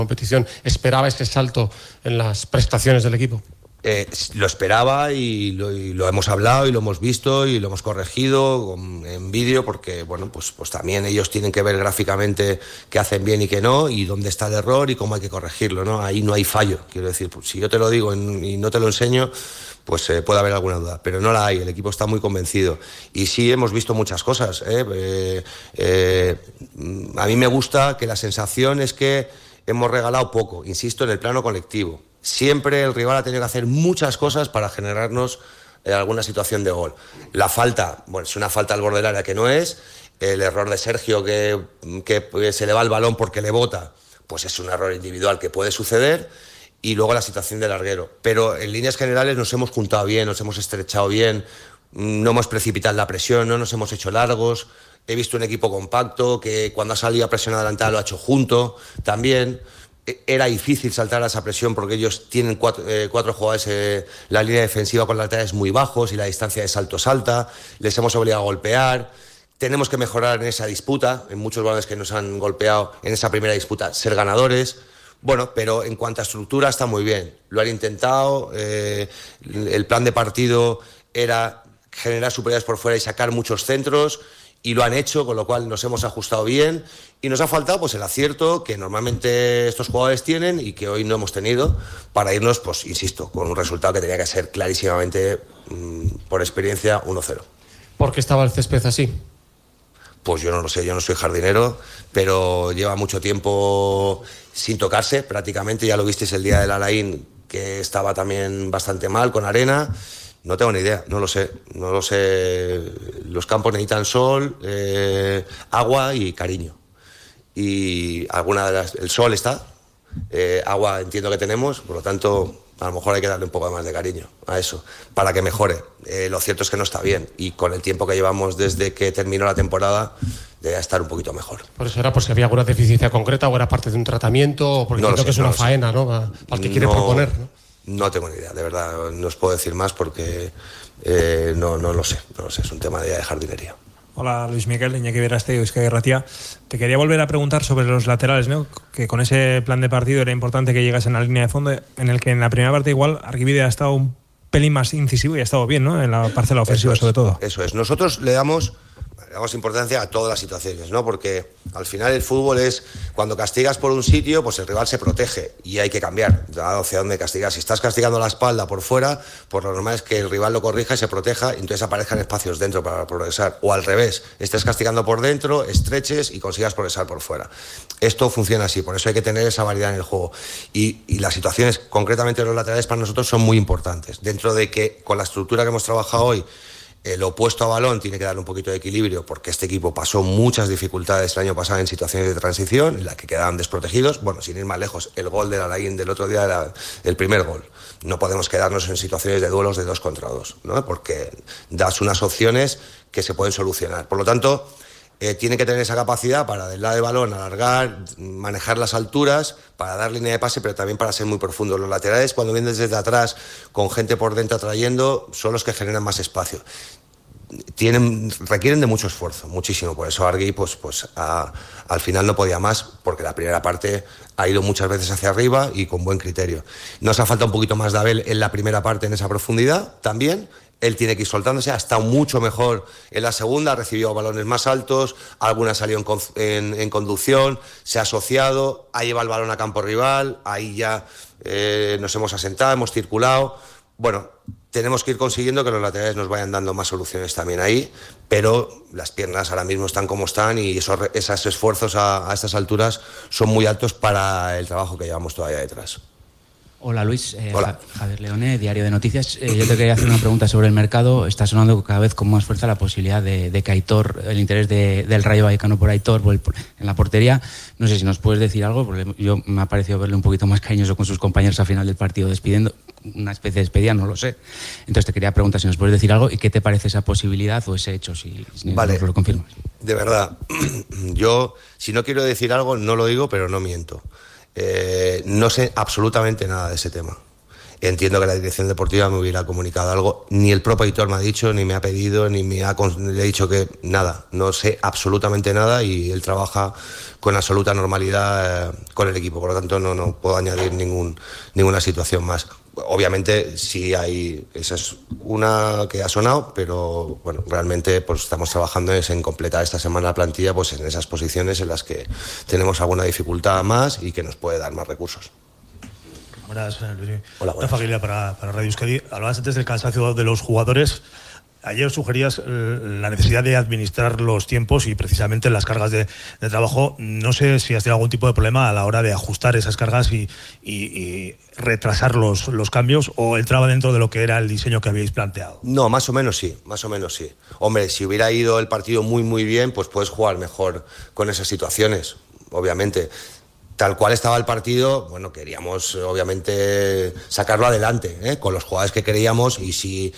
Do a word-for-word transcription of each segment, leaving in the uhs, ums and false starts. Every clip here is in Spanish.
competición. ¿Esperaba ese salto en las prestaciones del equipo? Eh, lo esperaba y lo, y lo hemos hablado y lo hemos visto y lo hemos corregido con, en vídeo, porque bueno, pues, pues también ellos tienen que ver gráficamente qué hacen bien y qué no, y dónde está el error y cómo hay que corregirlo, ¿no? Ahí no hay fallo, quiero decir, pues, si yo te lo digo en, y no te lo enseño, pues eh, puede haber alguna duda, pero no la hay, el equipo está muy convencido y sí hemos visto muchas cosas, ¿eh? Eh, eh, a mí me gusta que la sensación es que hemos regalado poco, insisto, en el plano colectivo. Siempre el rival ha tenido que hacer muchas cosas para generarnos eh, alguna situación de gol. La falta, bueno, es una falta al borde del área que no es, el error de Sergio que, que se le va el balón porque le bota, pues es un error individual que puede suceder, y luego la situación del larguero. Pero en líneas generales nos hemos juntado bien, nos hemos estrechado bien, no hemos precipitado la presión, no nos hemos hecho largos. He visto un equipo compacto que cuando ha salido a presión adelantada lo ha hecho junto también. Era difícil saltar a esa presión porque ellos tienen cuatro, eh, cuatro jugadores, eh, la línea defensiva con laterales muy bajos y la distancia de salto es alta, les hemos obligado a golpear. Tenemos que mejorar en esa disputa, en muchos balones que nos han golpeado en esa primera disputa, ser ganadores. Bueno, pero en cuanto a estructura está muy bien, lo han intentado, eh, el plan de partido era generar superioridades por fuera y sacar muchos centros, y lo han hecho, con lo cual nos hemos ajustado bien, y nos ha faltado pues el acierto que normalmente estos jugadores tienen y que hoy no hemos tenido, para irnos, pues insisto, con un resultado que tenía que ser clarísimamente, mmm, por experiencia, uno cero. ¿Por qué estaba el césped así? Pues yo no lo sé, yo no soy jardinero, pero lleva mucho tiempo sin tocarse prácticamente. Ya lo visteis el día del Alain, que estaba también bastante mal con arena. No tengo ni idea, no lo sé, no lo sé. Los campos necesitan sol, eh, agua y cariño. Y alguna de las, el sol está, eh, agua entiendo que tenemos, por lo tanto a lo mejor hay que darle un poco más de cariño a eso, para que mejore. Eh, lo cierto es que no está bien, y con el tiempo que llevamos desde que terminó la temporada, debe estar un poquito mejor. Por eso era, pues si había alguna deficiencia concreta o era parte de un tratamiento, o porque no creo que es no una faena, ¿no? Para el que quiere no, proponer, ¿no? No tengo ni idea, de verdad, no os puedo decir más porque eh, no, no lo sé, no lo sé, es un tema de, de jardinería. Hola Luis Miguel, Iñaki Beraste y Euskadi Ratia. Te quería volver a preguntar sobre los laterales, ¿no? Que con ese plan de partido era importante que llegasen a la línea de fondo, en el que en la primera parte igual Arquibide ha estado un pelín más incisivo y ha estado bien, ¿no? En la parcela ofensiva, eso es, sobre todo. Eso es, nosotros le damos... Le damos importancia a todas las situaciones, ¿no? Porque al final el fútbol es, cuando castigas por un sitio, pues el rival se protege y hay que cambiar hacia dónde castigar. Si estás castigando la espalda por fuera, pues lo normal es que el rival lo corrija y se proteja, y entonces aparezcan espacios dentro para progresar. O al revés, estés castigando por dentro, estreches y consigas progresar por fuera. Esto funciona así, por eso hay que tener esa variedad en el juego. Y, y las situaciones, concretamente los laterales, para nosotros son muy importantes. Dentro de que con la estructura que hemos trabajado hoy, el opuesto a balón tiene que darle un poquito de equilibrio, porque este equipo pasó muchas dificultades el año pasado en situaciones de transición en las que quedaban desprotegidos. Bueno, sin ir más lejos, el gol del Alain del otro día era el primer gol. No podemos quedarnos en situaciones de duelos de dos contra dos, ¿no? Porque das unas opciones que se pueden solucionar. Por lo tanto, eh, tiene que tener esa capacidad para, del lado de balón, alargar, manejar las alturas, para dar línea de pase, pero también para ser muy profundo. Los laterales, cuando vienen desde atrás, con gente por dentro atrayendo, son los que generan más espacio. Tienen, requieren de mucho esfuerzo, muchísimo. Por eso Argui, pues, pues a, al final no podía más, porque la primera parte ha ido muchas veces hacia arriba y con buen criterio. Nos ha faltado un poquito más de Abel en la primera parte, en esa profundidad también. Él tiene que ir soltándose, ha estado mucho mejor en la segunda, ha recibido balones más altos, alguna salió en, en, en conducción, se ha asociado, ha llevado el balón a campo rival, ahí ya eh, nos hemos asentado, hemos circulado. Bueno, tenemos que ir consiguiendo que los laterales nos vayan dando más soluciones también ahí, pero las piernas ahora mismo están como están, y esos, esos esfuerzos a, a estas alturas son muy altos para el trabajo que llevamos todavía detrás. Hola Luis, eh, Hola. Javier Leone, Diario de Noticias. Eh, yo te quería hacer una pregunta sobre el mercado. Está sonando cada vez con más fuerza la posibilidad de, de que Aitor, el interés de, del Rayo Vallecano por Aitor por el, en la portería. No sé si nos puedes decir algo, porque yo me ha parecido verle un poquito más cariñoso con sus compañeros al final del partido, despidiendo, una especie de despedida, no lo sé. Entonces te quería preguntar si nos puedes decir algo y qué te parece esa posibilidad o ese hecho, si, si vale. nos lo confirmas. De verdad, yo si no quiero decir algo no lo digo, pero no miento. Eh, no sé absolutamente nada de ese tema. entiendo que la dirección deportiva me hubiera comunicado algo. Ni el propio Aitor me ha dicho, ni me ha pedido, ni me ha, le he dicho que nada, no sé absolutamente nada, y él trabaja con absoluta normalidad eh, con el equipo, por lo tanto no, no puedo añadir ningún, ninguna situación más. Obviamente sí hay, esa es una que ha sonado, pero bueno, realmente pues estamos trabajando en completar esta semana la plantilla pues en esas posiciones en las que tenemos alguna dificultad más y que nos puede dar más recursos. Buenas, Luis. Hola, buenas. Una familia para, para Radio Euskadi. Hablabas antes del cansancio de los jugadores. Ayer sugerías eh, la necesidad de administrar los tiempos y precisamente las cargas de, de trabajo. No sé si has tenido algún tipo de problema a la hora de ajustar esas cargas y, y, y retrasar los, los cambios, o entraba dentro de lo que era el diseño que habíais planteado. No, más o menos sí, más o menos sí. Hombre, si hubiera ido el partido muy muy bien, pues puedes jugar mejor con esas situaciones, obviamente. Tal cual estaba el partido, bueno, queríamos obviamente sacarlo adelante, ¿eh? Con los jugadores que queríamos, y si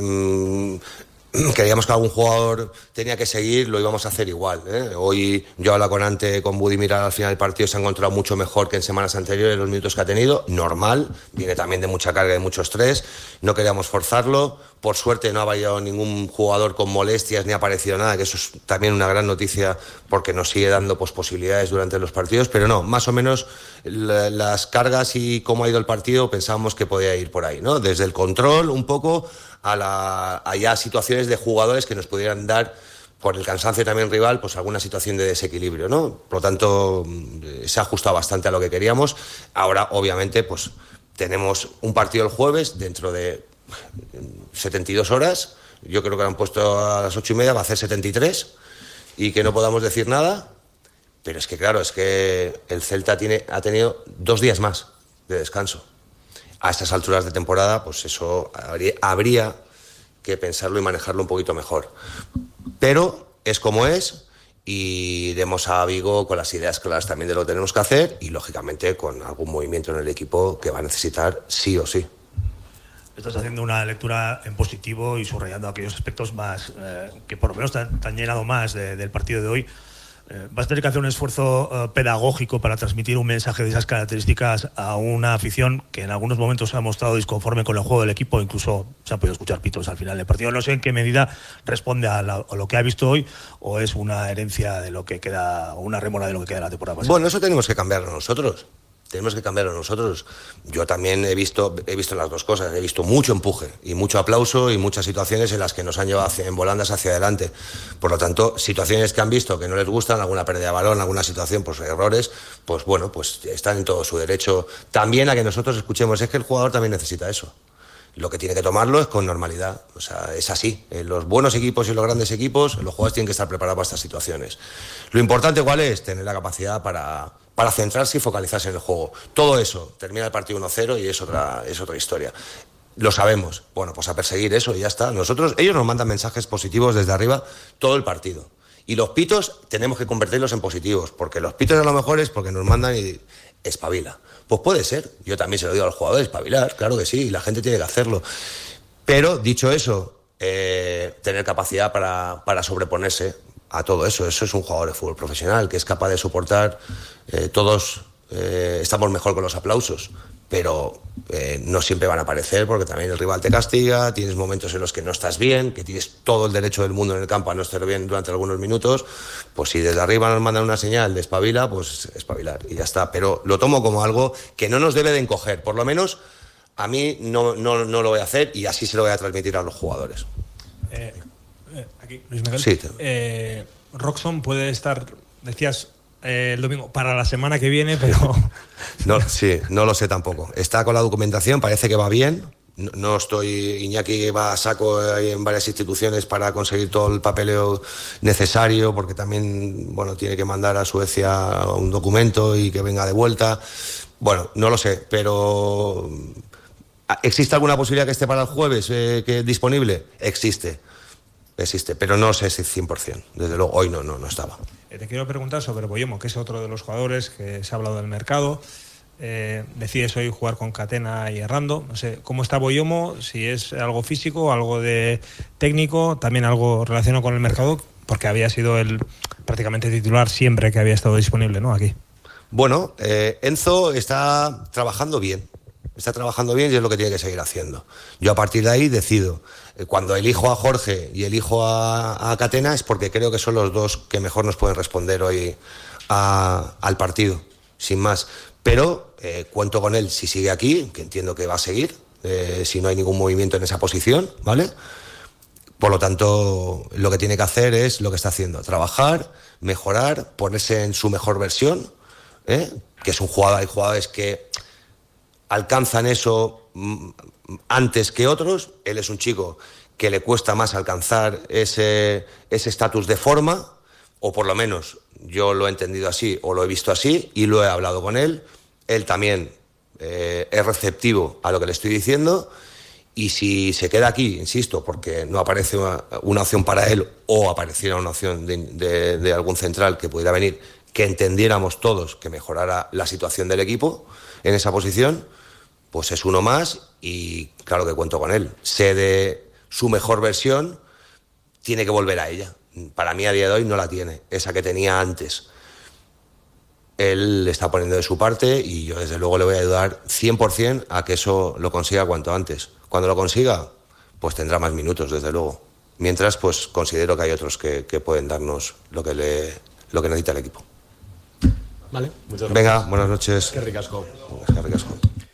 eh, creíamos que algún jugador tenía que seguir, lo íbamos a hacer igual, ¿eh? Hoy yo hablo con Ante, con Budimir al final del partido, se ha encontrado mucho mejor que en semanas anteriores, los minutos que ha tenido, normal, viene también de mucha carga y de mucho estrés, no queríamos forzarlo. Por suerte no ha variado ningún jugador con molestias ni ha aparecido nada, que eso es también una gran noticia porque nos sigue dando pues, posibilidades durante los partidos, pero no, más o menos la, las cargas y cómo ha ido el partido pensábamos que podía ir por ahí, ¿no? Desde el control un poco a, la, a ya situaciones de jugadores que nos pudieran dar, por el cansancio también rival, pues alguna situación de desequilibrio, ¿no? Por lo tanto, se ha ajustado bastante a lo que queríamos. Ahora, obviamente, pues tenemos un partido el jueves dentro de setenta y dos horas, yo creo que lo han puesto a las ocho y media, va a hacer setenta y tres, y que no podamos decir nada, pero es que claro, es que el Celta tiene, ha tenido dos días más de descanso. A estas alturas de temporada, pues eso habría, habría que pensarlo y manejarlo un poquito mejor. Pero es como es, y demos a Vigo con las ideas claras también de lo que tenemos que hacer, y lógicamente con algún movimiento en el equipo que va a necesitar sí o sí. Estás haciendo una lectura en positivo y subrayando aquellos aspectos más eh, que por lo menos te han, te han llenado más de, del partido de hoy. Eh, vas a tener que hacer un esfuerzo eh, pedagógico para transmitir un mensaje de esas características a una afición que en algunos momentos se ha mostrado disconforme con el juego del equipo, incluso se han podido escuchar pitos al final del partido. No sé en qué medida responde a, la, a lo que ha visto hoy, o es una herencia de lo que queda, o una rémora de lo que queda de la temporada pasada. Bueno, eso tenemos que cambiarlo nosotros. Tenemos que cambiarlo nosotros. Yo también he visto, he visto las dos cosas. He visto mucho empuje y mucho aplauso y muchas situaciones en las que nos han llevado hacia, en volandas hacia adelante. Por lo tanto, situaciones que han visto que no les gustan, alguna pérdida de balón, alguna situación, pues errores, pues bueno, pues están en todo su derecho. También a que nosotros escuchemos, es que el jugador también necesita eso. Lo que tiene que tomarlo es con normalidad. O sea, es así. En los buenos equipos y los grandes equipos, los jugadores tienen que estar preparados para estas situaciones. Lo importante, ¿cuál es? Tener la capacidad para, para centrarse y focalizarse en el juego. Todo eso, termina el partido uno cero y es otra, es otra historia. Lo sabemos. Bueno, pues a perseguir eso y ya está. Nosotros, ellos nos mandan mensajes positivos desde arriba todo el partido. Y los pitos tenemos que convertirlos en positivos, porque los pitos a lo mejor es porque nos mandan y espabila. Pues puede ser, yo también se lo digo a los jugadores, espabilar, claro que sí, y la gente tiene que hacerlo. Pero, dicho eso, eh, tener capacidad para, para sobreponerse a todo eso. Eso es un jugador de fútbol profesional, que es capaz de soportar, eh, todos eh, estamos mejor con los aplausos, pero eh, no siempre van a aparecer, porque también el rival te castiga, tienes momentos en los que no estás bien, que tienes todo el derecho del mundo en el campo a no estar bien durante algunos minutos. Pues si desde arriba nos mandan una señal de espabila, pues espabilar y ya está. Pero lo tomo como algo que no nos debe de encoger, por lo menos a mí no, no, no lo voy a hacer, y así se lo voy a transmitir a los jugadores. Eh, eh, aquí, Luis Miguel. Sí. Eh, Roxon puede estar, decías, Eh, el domingo para la semana que viene, pero no, sí, no lo sé tampoco. Está con la documentación, parece que va bien. No, no estoy, Iñaki va a saco en varias instituciones para conseguir todo el papeleo necesario, porque también, bueno, tiene que mandar a Suecia un documento y que venga de vuelta. Bueno, no lo sé, pero ¿existe alguna posibilidad que esté para el jueves eh, que disponible? Existe, existe, pero no sé si cien por ciento. Desde luego, hoy no, no, no estaba. Te quiero preguntar sobre Boyomo, que es otro de los jugadores que se ha hablado del mercado. Eh, decides hoy jugar con Catena y Errando. No sé, ¿cómo está Boyomo? Si es algo físico, algo de técnico, también algo relacionado con el mercado, porque había sido el prácticamente titular siempre que había estado disponible, ¿no? Aquí. Bueno, eh, Enzo está trabajando bien. está trabajando bien y es lo que tiene que seguir haciendo. Yo a partir de ahí decido. Cuando elijo a Jorge y elijo a, a Catena es porque creo que son los dos que mejor nos pueden responder hoy a, al partido, sin más. Pero eh, cuento con él si sigue aquí, que entiendo que va a seguir, eh, si no hay ningún movimiento en esa posición, ¿vale? Por lo tanto, lo que tiene que hacer es lo que está haciendo, trabajar, mejorar, ponerse en su mejor versión, ¿eh? Que es un jugador, hay jugadores que alcanzan eso antes que otros. Él es un chico que le cuesta más alcanzar ese ese estatus de forma, o por lo menos yo lo he entendido así o lo he visto así y lo he hablado con él. Él también eh, es receptivo a lo que le estoy diciendo. Y si se queda aquí, insisto, porque no aparece una, una opción para él o apareciera una opción de, de, de algún central que pudiera venir, que entendiéramos todos que mejorara la situación del equipo en esa posición, pues es uno más y claro que cuento con él. Sé de su mejor versión, tiene que volver a ella. Para mí a día de hoy no la tiene, esa que tenía antes. Él está poniendo de su parte y yo desde luego le voy a ayudar cien por ciento a que eso lo consiga cuanto antes. Cuando lo consiga, pues tendrá más minutos, desde luego. Mientras, pues considero que hay otros que, que pueden darnos lo que, le, lo que necesita el equipo. Vale, muchas gracias. Venga, buenas noches. Qué ricasco. Qué ricasco.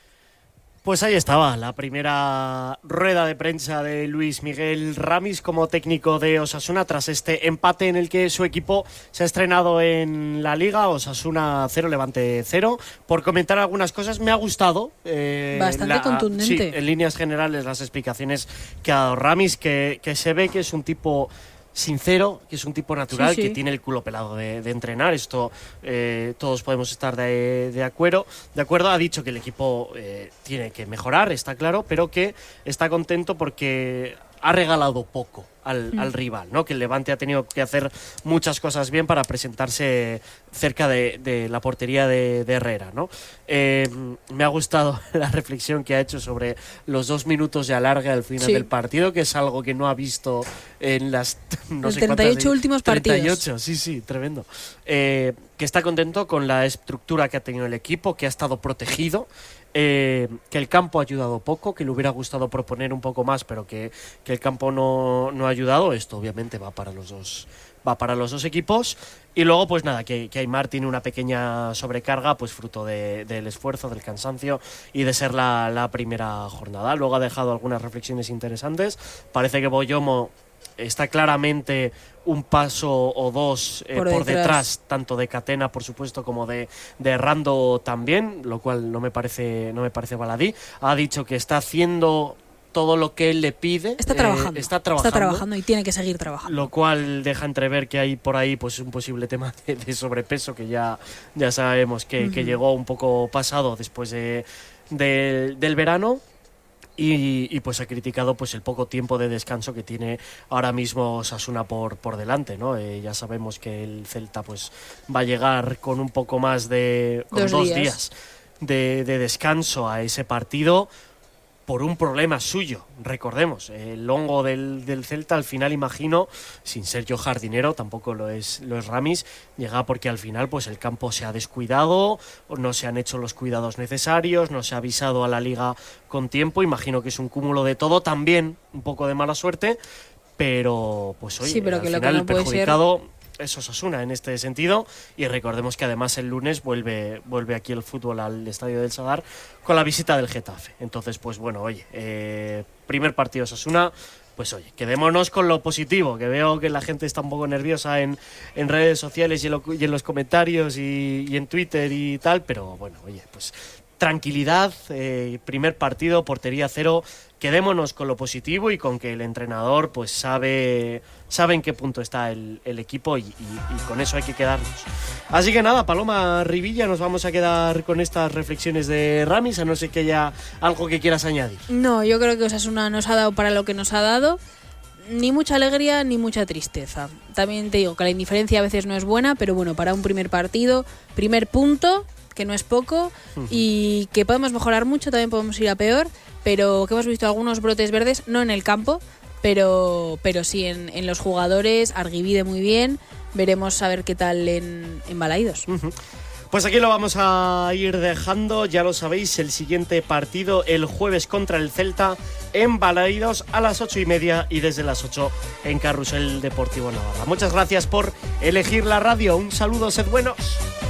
Pues ahí estaba la primera rueda de prensa de Luis Miguel Ramis como técnico de Osasuna tras este empate en el que su equipo se ha estrenado en la Liga. Osasuna cero, Levante cero. Por comentar algunas cosas, me ha gustado. Eh, Bastante la, contundente. Sí, en líneas generales las explicaciones que ha dado Ramis, que, que se ve que es un tipo sincero, que es un tipo natural, sí, sí. que tiene el culo pelado de, de entrenar. Esto eh, todos podemos estar de, de acuerdo. De acuerdo, ha dicho que el equipo eh, tiene que mejorar, está claro, pero que está contento porque ha regalado poco al, mm. al rival, ¿no? Que el Levante ha tenido que hacer muchas cosas bien para presentarse cerca de, de la portería de, de Herrera, ¿no? Eh, me ha gustado la reflexión que ha hecho sobre los dos minutos de alargue al final sí. del partido, que es algo que no ha visto en las no el sé treinta y ocho últimos treinta y ocho, partidos. Sí, sí, tremendo. Eh, que está contento con la estructura que ha tenido el equipo, que ha estado protegido. Eh, que el campo ha ayudado poco, que le hubiera gustado proponer un poco más, pero que, que el campo no, no ha ayudado. Esto obviamente va para los dos, va para los dos equipos. Y luego pues nada, que, que Aimar tiene una pequeña sobrecarga, pues fruto de, del esfuerzo, del cansancio y de ser la, la primera jornada. Luego ha dejado algunas reflexiones interesantes. Parece que Boyomo está claramente un paso o dos eh, por, por detrás. detrás, tanto de Catena, por supuesto, como de, de Rando también, lo cual no me parece, no me parece baladí. Ha dicho que está haciendo todo lo que él le pide. Está trabajando. Eh, está trabajando. Está trabajando y tiene que seguir trabajando. Lo cual deja entrever que hay por ahí pues un posible tema de, de sobrepeso que ya, ya sabemos que, uh-huh. que llegó un poco pasado después de, de, del verano. Y, y pues ha criticado pues el poco tiempo de descanso que tiene ahora mismo Osasuna por, por delante, ¿no? Eh, ya sabemos que el Celta pues va a llegar con un poco más de con dos, dos días, días de, de descanso a ese partido por un problema suyo. Recordemos, el hongo del, del Celta al final, imagino, sin ser yo jardinero, tampoco lo es, lo es Ramis, llega porque al final pues el campo se ha descuidado, no se han hecho los cuidados necesarios, no se ha avisado a la liga con tiempo. Imagino que es un cúmulo de todo, también un poco de mala suerte, pero pues oye, sí, pero al que final lo que no el perjudicado puede ser... es Osasuna en este sentido. Y recordemos que además el lunes vuelve, vuelve aquí el fútbol al Estadio del Sadar con la visita del Getafe. Entonces pues bueno, oye, eh, primer partido Osasuna, pues oye, quedémonos con lo positivo, que veo que la gente está un poco nerviosa en, en redes sociales y en, lo, y en los comentarios y, y en Twitter y tal, pero bueno, oye, pues tranquilidad, eh, primer partido, portería cero. Quedémonos con lo positivo y con que el entrenador pues sabe, sabe en qué punto está el, el equipo y, y, y con eso hay que quedarnos. Así que nada, Paloma Rivilla, nos vamos a quedar con estas reflexiones de Ramis, a no ser que haya algo que quieras añadir. No, yo creo que Osasuna nos ha dado para lo que nos ha dado, ni mucha alegría ni mucha tristeza. También te digo que la indiferencia a veces no es buena, pero bueno, para un primer partido, primer punto, que no es poco, uh-huh. y que podemos mejorar mucho, también podemos ir a peor, pero que hemos visto algunos brotes verdes, no en el campo, pero, pero sí en, en los jugadores. Arguibide muy bien, veremos a ver qué tal en, en Balaídos. Uh-huh. Pues aquí lo vamos a ir dejando, ya lo sabéis, el siguiente partido el jueves contra el Celta en Balaidos a las ocho y media y desde las ocho en Carrusel Deportivo Navarra. Muchas gracias por elegir la radio, un saludo, sed buenos.